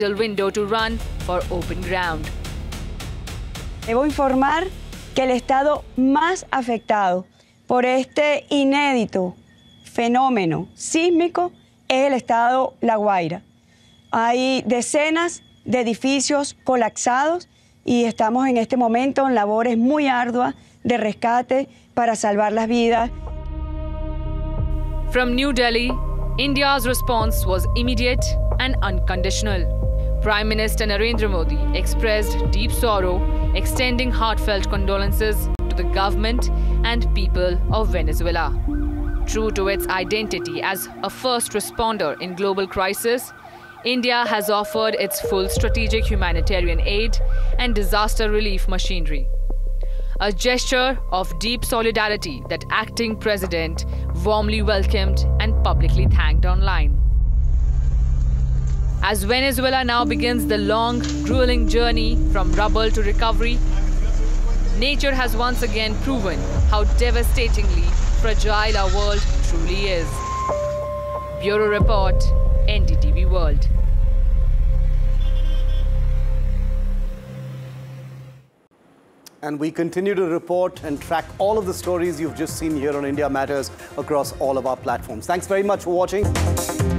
window to run for open ground. Debo informar que el estado más afectado por este inédito fenómeno sísmico es el estado La Guaira. Hay decenas de edificios colapsados y estamos en este momento en labores muy arduas de rescate para salvar las vidas. From New Delhi, India's response was immediate and unconditional. Prime Minister Narendra Modi expressed deep sorrow, extending heartfelt condolences to the government and people of Venezuela. True to its identity as a first responder in global crisis, India has offered its full strategic humanitarian aid and disaster relief machinery. A gesture of deep solidarity that acting president warmly welcomed and publicly thanked online. As Venezuela now begins the long, grueling journey from rubble to recovery, nature has once again proven how devastatingly fragile our world truly is. Bureau Report, NDTV World. And we continue to report and track all of the stories you've just seen here on India Matters across all of our platforms. Thanks very much for watching.